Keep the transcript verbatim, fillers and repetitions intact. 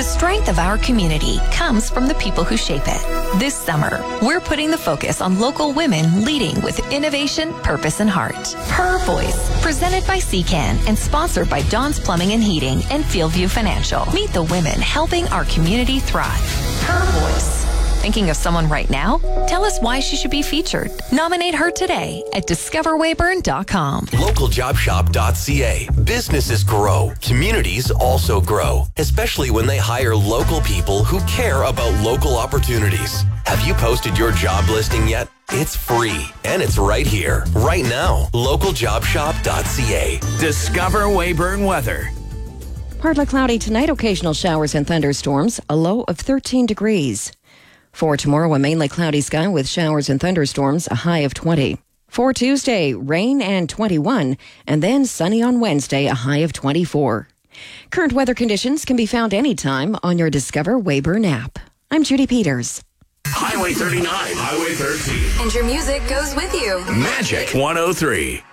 The strength of our community comes from the people who shape it. This summer, we're putting the focus on local women leading with innovation, purpose, and heart. Her Voice, presented by C C A N and sponsored by Dawn's Plumbing and Heating and Fieldview Financial. Meet the women helping our community thrive. Her Voice. Thinking of someone right now? Tell us why she should be featured. Nominate her today at discover wayburn dot com. local job shop dot c a. Businesses grow. Communities also grow, especially when they hire local people who care about local opportunities. Have you posted your job listing yet? It's free, and it's right here, right now. local job shop dot c a. Discover Wayburn weather. Partly cloudy tonight, occasional showers and thunderstorms, a low of thirteen degrees. For tomorrow, a mainly cloudy sky with showers and thunderstorms, a high of twenty. For Tuesday, rain and twenty-one, and then sunny on Wednesday, a high of twenty-four. Current weather conditions can be found anytime on your Discover Wayburn app. I'm Judy Peters. Highway thirty-nine, Highway thirteen. And your music goes with you. Magic one oh three.